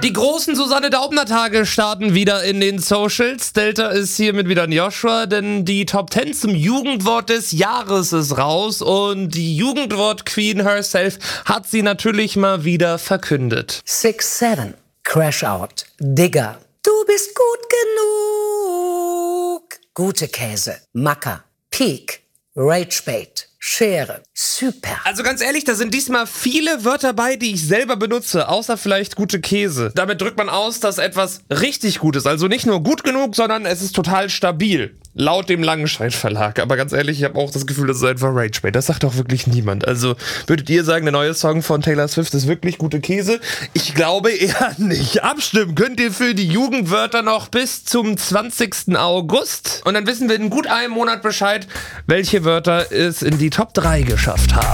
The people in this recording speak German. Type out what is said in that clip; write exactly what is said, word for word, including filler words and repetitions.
Die großen Susanne Daubner-Tage starten wieder in den Socials. Delta ist hiermit wieder ein Joshua, denn die Top zehn zum Jugendwort des Jahres ist raus und die Jugendwort-Queen herself hat sie natürlich mal wieder verkündet. six seven, Crash Out, Digger, du bist gut genug. Gute Käse, Macker, Peak, Ragebait, Schere, super. Also ganz ehrlich, da sind diesmal viele Wörter bei, die ich selber benutze, außer vielleicht gute Käse. Damit drückt man aus, dass etwas richtig gut ist. Also nicht nur gut genug, sondern es ist total stabil. Laut dem Langenscheid Verlag. Aber ganz ehrlich, ich habe auch das Gefühl, das ist einfach Ragebait. Das sagt doch wirklich niemand. Also würdet ihr sagen, der neue Song von Taylor Swift ist wirklich gute Käse? Ich glaube eher nicht. Abstimmen könnt ihr für die Jugendwörter noch bis zum zwanzigsten August. Und dann wissen wir in gut einem Monat Bescheid, welche Wörter es in die Top drei geschafft haben.